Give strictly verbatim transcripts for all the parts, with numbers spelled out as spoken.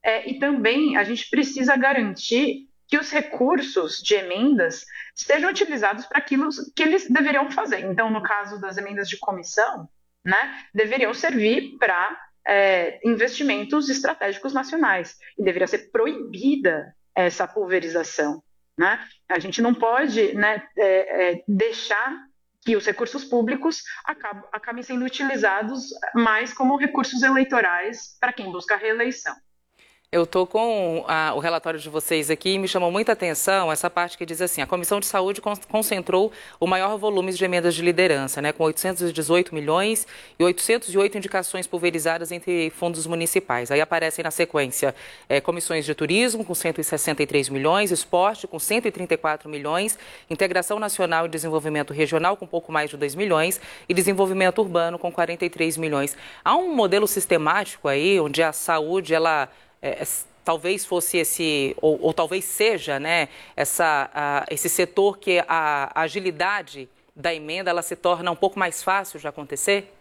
É, e também a gente precisa garantir que os recursos de emendas sejam utilizados para aquilo que eles deveriam fazer. Então, no caso das emendas de comissão, né, deveriam servir para é, investimentos estratégicos nacionais e deveria ser proibida essa pulverização. Né? A gente não pode, né, é, é, deixar que os recursos públicos acabem, acabem sendo utilizados mais como recursos eleitorais para quem busca a reeleição. Eu estou com a, o relatório de vocês aqui e me chamou muita atenção essa parte que diz assim: a Comissão de Saúde concentrou o maior volume de emendas de liderança, né, com oitocentos e dezoito milhões e oitocentas e oito indicações pulverizadas entre fundos municipais. Aí aparecem na sequência é, comissões de turismo com cento e sessenta e três milhões, esporte com cento e trinta e quatro milhões, integração nacional e desenvolvimento regional com pouco mais de dois milhões e desenvolvimento urbano com quarenta e três milhões. Há um modelo sistemático aí onde a saúde, ela É, talvez fosse esse, ou, ou talvez seja, né, essa, a, esse setor que a, a agilidade da emenda ela se torna um pouco mais fácil de acontecer?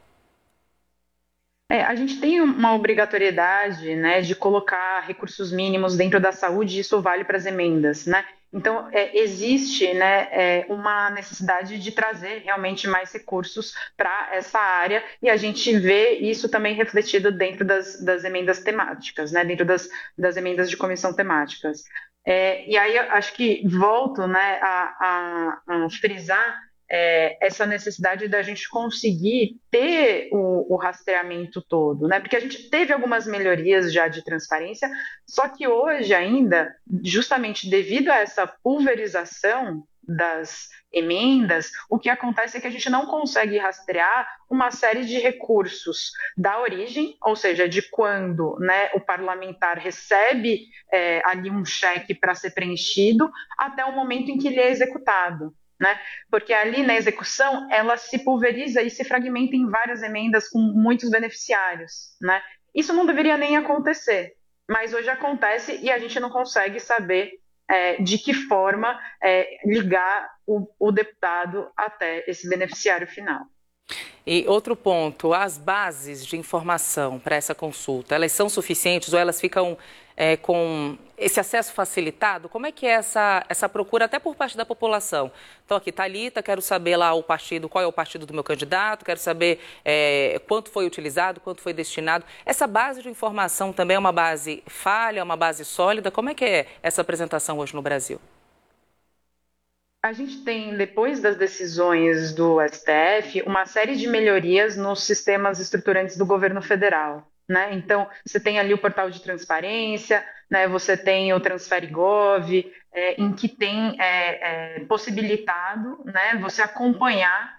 É, a gente tem uma obrigatoriedade, né, de colocar recursos mínimos dentro da saúde, e isso vale para as emendas, né? Então, é, existe, né, é, uma necessidade de trazer realmente mais recursos para essa área, e a gente vê isso também refletido dentro das, das emendas temáticas, né, dentro das, das emendas de comissão temáticas. É, e aí, eu acho que volto, né, a, a, a frisar é, essa necessidade da gente conseguir ter o, o rastreamento todo, né? Porque a gente teve algumas melhorias já de transparência, só que hoje ainda, justamente devido a essa pulverização das emendas, o que acontece é que a gente não consegue rastrear uma série de recursos da origem, ou seja, de quando, né, o parlamentar recebe é, ali um cheque para ser preenchido, até o momento em que ele é executado. Né? Porque ali na execução ela se pulveriza e se fragmenta em várias emendas com muitos beneficiários. Né? Isso não deveria nem acontecer, mas hoje acontece e a gente não consegue saber é, de que forma é, ligar o, o deputado até esse beneficiário final. E outro ponto, as bases de informação para essa consulta, elas são suficientes ou elas ficam é, com esse acesso facilitado? Como é que é essa, essa procura até por parte da população? Então aqui, Thalita, quero saber lá o partido, qual é o partido do meu candidato, quero saber é, quanto foi utilizado, quanto foi destinado. Essa base de informação também é uma base falha, é uma base sólida? Como é que é essa apresentação hoje no Brasil? A gente tem, depois das decisões do S T F, uma série de melhorias nos sistemas estruturantes do governo federal. Né? Então, você tem ali o portal de transparência, né? Você tem o TransfereGov, é, em que tem é, é, possibilitado, né, você acompanhar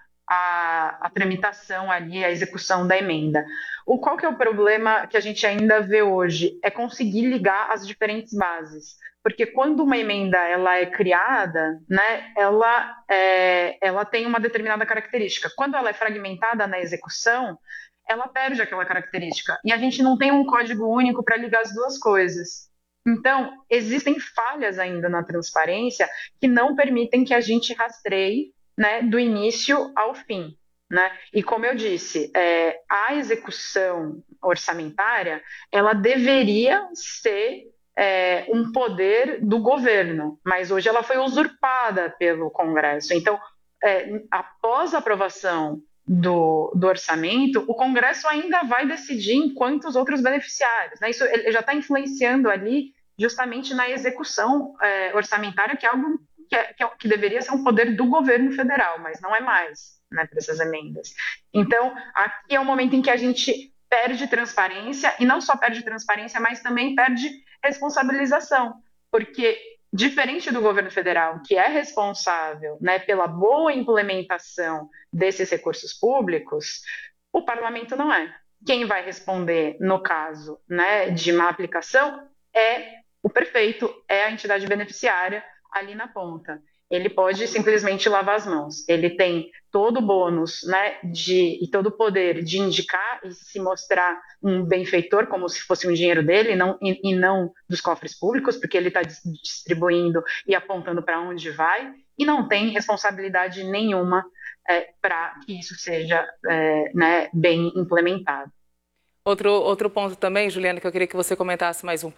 a, a tramitação ali, a execução da emenda. O, qual que é o problema que a gente ainda vê hoje? É conseguir ligar as diferentes bases. Porque quando uma emenda ela é criada, né, ela, é, ela tem uma determinada característica. Quando ela é fragmentada na execução, ela perde aquela característica. E a gente não tem um código único para ligar as duas coisas. Então, existem falhas ainda na transparência que não permitem que a gente rastreie, né, do início ao fim. Né? E como eu disse, é, a execução orçamentária ela deveria ser é, um poder do governo, mas hoje ela foi usurpada pelo Congresso. Então, é, após a aprovação do, do orçamento, o Congresso ainda vai decidir em quantos outros beneficiários. Né? Isso ele já está influenciando ali justamente na execução é, orçamentária, que é algo que, é, que, é, que deveria ser um poder do governo federal, mas não é mais, né, para essas emendas. Então, aqui é o momento em que a gente perde transparência, e não só perde transparência, mas também perde responsabilização, porque diferente do governo federal, que é responsável, né, pela boa implementação desses recursos públicos, o parlamento não é. Quem vai responder no caso, né, de má aplicação é o prefeito, é a entidade beneficiária ali na ponta. Ele pode simplesmente lavar as mãos. Ele tem todo o bônus, né, de, e todo o poder de indicar e se mostrar um benfeitor, como se fosse um dinheiro dele não, e, e não dos cofres públicos, porque ele está distribuindo e apontando para onde vai, e não tem responsabilidade nenhuma é, para que isso seja é, né, bem implementado. Outro, outro ponto também, Juliana, que eu queria que você comentasse mais um pouco.